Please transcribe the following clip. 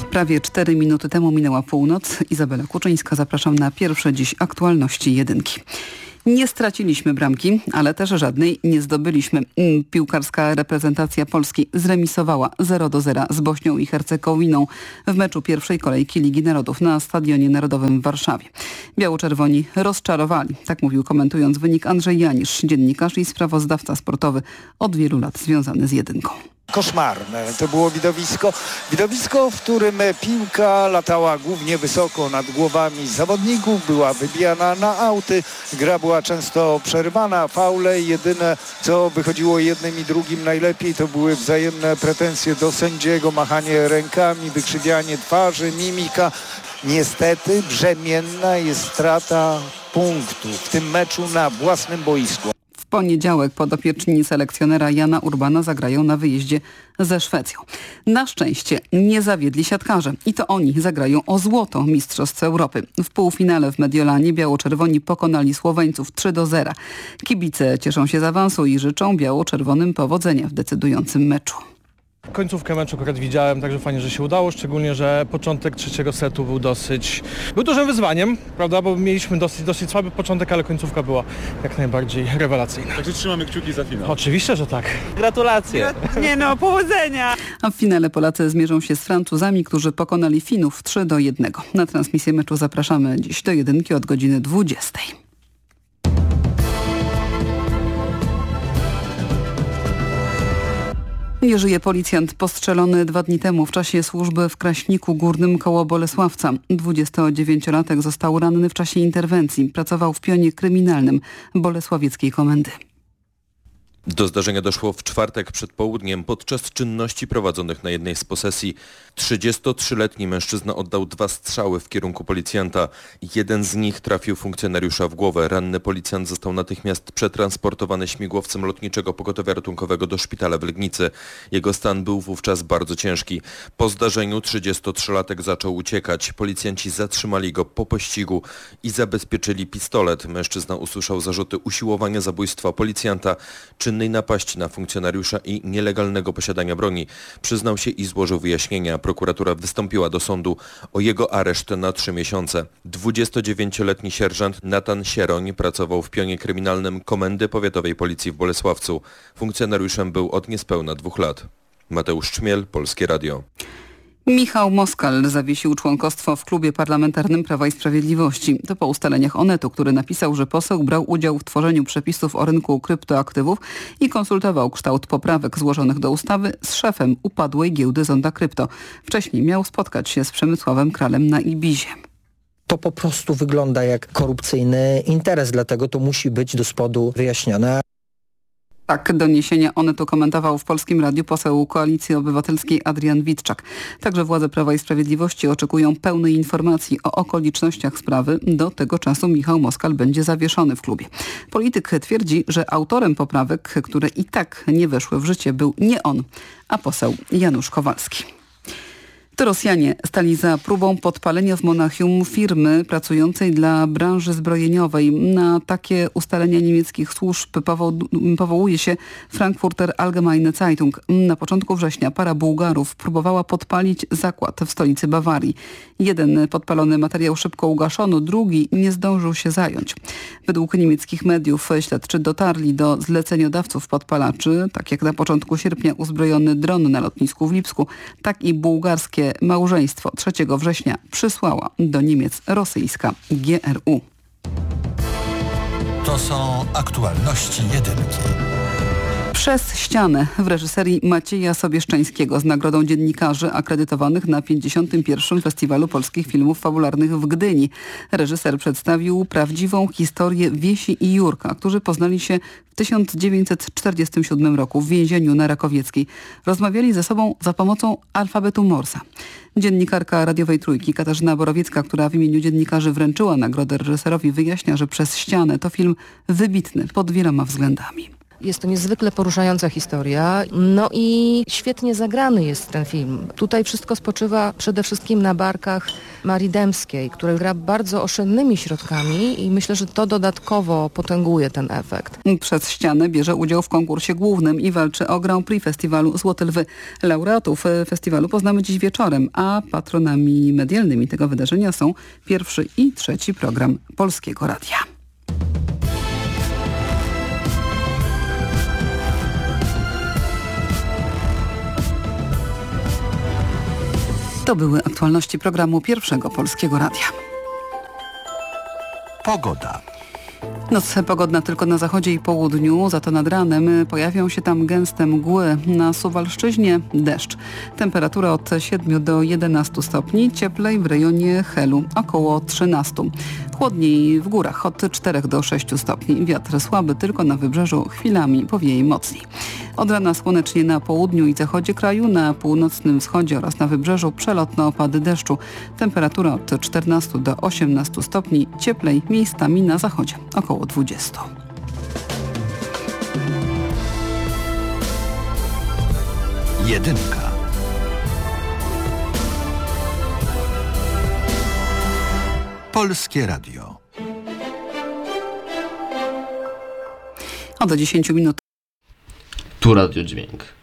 Prawie 4 minuty temu minęła północ. Izabela Kuczyńska, zapraszam na pierwsze dziś aktualności jedynki. Nie straciliśmy bramki, ale też żadnej nie zdobyliśmy. Piłkarska reprezentacja Polski zremisowała 0-0 z Bośnią i Hercegowiną w meczu pierwszej kolejki Ligi Narodów na Stadionie Narodowym w Warszawie. Biało-czerwoni rozczarowali, tak mówił komentując wynik Andrzej Janisz, dziennikarz i sprawozdawca sportowy od wielu lat związany z jedynką. Koszmarne to było widowisko, w którym piłka latała głównie wysoko nad głowami zawodników, była wybijana na auty, gra była często przerywana, faule. Jedyne co wychodziło jednym i drugim najlepiej to były wzajemne pretensje do sędziego, machanie rękami, wykrzywianie twarzy, mimika. Niestety brzemienna jest strata punktu w tym meczu na własnym boisku. W poniedziałek podopieczni selekcjonera Jana Urbana zagrają na wyjeździe ze Szwecją. Na szczęście nie zawiedli siatkarze i to oni zagrają o złoto Mistrzostw Europy. W półfinale w Mediolanie biało-czerwoni pokonali Słoweńców 3-0. Kibice cieszą się z awansu i życzą biało-czerwonym powodzenia w decydującym meczu. Końcówkę meczu akurat widziałem, także fajnie, że się udało, szczególnie, że początek trzeciego setu był dużym wyzwaniem, prawda, bo mieliśmy dosyć słaby początek, ale końcówka była jak najbardziej rewelacyjna. Także trzymamy kciuki za finał. Oczywiście, że tak. Gratulacje. Powodzenia. A w finale Polacy zmierzą się z Francuzami, którzy pokonali Finów 3-1. Na transmisję meczu zapraszamy dziś do jedynki od godziny 20. Nie żyje policjant postrzelony 2 dni temu w czasie służby w Kraśniku Górnym koło Bolesławca. 29-latek został ranny w czasie interwencji. Pracował w pionie kryminalnym Bolesławieckiej Komendy. Do zdarzenia doszło w czwartek przed południem podczas czynności prowadzonych na jednej z posesji. 33-letni mężczyzna oddał 2 strzały w kierunku policjanta. Jeden z nich trafił funkcjonariusza w głowę. Ranny policjant został natychmiast przetransportowany śmigłowcem lotniczego pogotowia ratunkowego do szpitala w Legnicy. Jego stan był wówczas bardzo ciężki. Po zdarzeniu 33-latek zaczął uciekać. Policjanci zatrzymali go po pościgu i zabezpieczyli pistolet. Mężczyzna usłyszał zarzuty usiłowania zabójstwa policjanta, czynnej napaści na funkcjonariusza i nielegalnego posiadania broni. Przyznał się i złożył wyjaśnienia. Prokuratura wystąpiła do sądu o jego areszt na 3 miesiące. 29-letni sierżant Natan Sieroń pracował w pionie kryminalnym Komendy Powiatowej Policji w Bolesławcu. Funkcjonariuszem był od niespełna 2 lat. Mateusz Czmiel, Polskie Radio. Michał Moskal zawiesił członkostwo w klubie parlamentarnym Prawa i Sprawiedliwości. To po ustaleniach Onetu, który napisał, że poseł brał udział w tworzeniu przepisów o rynku kryptoaktywów i konsultował kształt poprawek złożonych do ustawy z szefem upadłej giełdy Zonda Krypto. Wcześniej miał spotkać się z Przemysławem Kralem na Ibizie. To po prostu wygląda jak korupcyjny interes, dlatego to musi być do spodu wyjaśnione. Tak doniesienia Onetu komentował w Polskim Radiu poseł Koalicji Obywatelskiej Adrian Witczak. Także władze Prawa i Sprawiedliwości oczekują pełnej informacji o okolicznościach sprawy. Do tego czasu Michał Moskal będzie zawieszony w klubie. Polityk twierdzi, że autorem poprawek, które i tak nie weszły w życie, był nie on, a poseł Janusz Kowalski. To Rosjanie stali za próbą podpalenia w Monachium firmy pracującej dla branży zbrojeniowej. Na takie ustalenia niemieckich służb powołuje się Frankfurter Allgemeine Zeitung. Na początku września para Bułgarów próbowała podpalić zakład w stolicy Bawarii. Jeden podpalony materiał szybko ugaszono, drugi nie zdążył się zająć. Według niemieckich mediów śledczy dotarli do zleceniodawców podpalaczy, tak jak na początku sierpnia uzbrojony dron na lotnisku w Lipsku, tak i bułgarskie małżeństwo 3 września przysłała do Niemiec rosyjska GRU. To są aktualności jedynki. Przez ścianę w reżyserii Macieja Sobieszczańskiego z nagrodą dziennikarzy akredytowanych na 51. Festiwalu Polskich Filmów Fabularnych w Gdyni. Reżyser przedstawił prawdziwą historię Wiesi i Jurka, którzy poznali się w 1947 roku w więzieniu na Rakowieckiej. Rozmawiali ze sobą za pomocą alfabetu Morsa. Dziennikarka radiowej Trójki Katarzyna Borowiecka, która w imieniu dziennikarzy wręczyła nagrodę reżyserowi, wyjaśnia, że Przez ścianę to film wybitny pod wieloma względami. Jest to niezwykle poruszająca historia, no i świetnie zagrany jest ten film. Tutaj wszystko spoczywa przede wszystkim na barkach Marii Dębskiej, która gra bardzo oszczędnymi środkami i myślę, że to dodatkowo potęguje ten efekt. Przez ścianę bierze udział w konkursie głównym i walczy o Grand Prix festiwalu Złote Lwy. Laureatów festiwalu poznamy dziś wieczorem, a patronami medialnymi tego wydarzenia są pierwszy i trzeci program Polskiego Radia. To były aktualności programu Pierwszego Polskiego Radia. Pogoda. Noc pogodna tylko na zachodzie i południu, za to nad ranem pojawią się tam gęste mgły. Na Suwalszczyźnie deszcz. Temperatura od 7 do 11 stopni, cieplej w rejonie Helu około 13. Chłodniej w górach od 4 do 6 stopni. Wiatr słaby tylko na wybrzeżu, chwilami powieje mocniej. Od rana słonecznie na południu i zachodzie kraju, na północnym wschodzie oraz na wybrzeżu przelotne opady deszczu. Temperatura od 14 do 18 stopni, cieplej miejscami na zachodzie około 20. Jedynka. Polskie Radio. O do 10 minut. Tu Radio Dźwięk.